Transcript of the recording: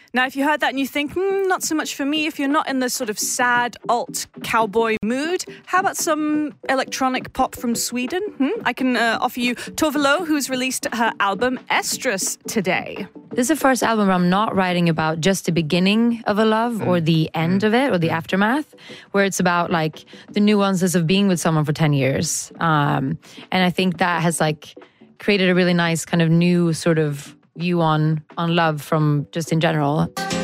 Now, if you heard that and you think, not so much for me, if you're not in the sort of sad alt cowboy mood, how about some electronic pop from Sweden? I can offer you Tove Lo, who's released her album Estrus today. This is the first album where I'm not writing about just the beginning of a love or the end of it or the aftermath, where it's about like the nuances of being with someone for 10 years. And I think that has like created a really nice kind of new sort of view on love from just in general.